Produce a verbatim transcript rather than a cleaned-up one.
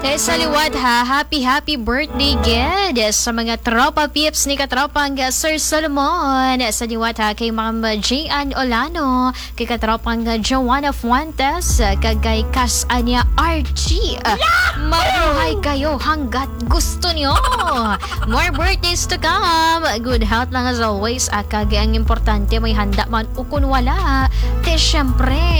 Eh, sa liwat ha, happy happy birthday gid sa mga tropa pips ni katropang Sir Solomon. Sa liwat ha, kay Ma'am J-Ann Olano, kay katropang Joanna Fuentes, kagay Kas Anya R G. Mabuhay kayo hanggat gusto nyo. More birthdays to come. Good health lang as always. Akagay ang importante, may handa man o kung wala. Te syempre,